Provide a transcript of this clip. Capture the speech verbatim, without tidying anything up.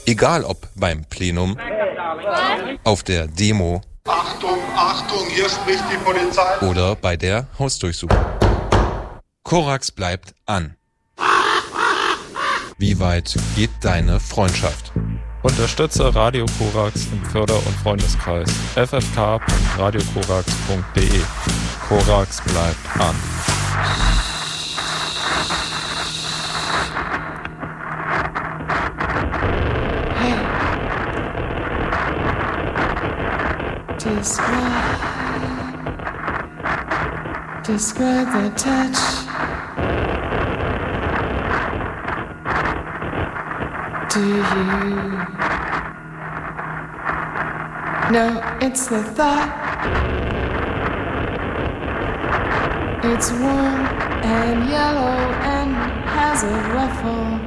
Egal ob beim Plenum, auf der Demo Achtung, Achtung, hier spricht die Polizei oder bei der Hausdurchsuchung. Korax bleibt an. Wie weit geht deine Freundschaft? Unterstütze Radio Korax im Förder- und Freundeskreis. f f k punkt radio korax punkt d e. Korax bleibt an. Hey. Describe, describe the touch. Do you know it's the thought? It's warm and yellow and has a ruffle.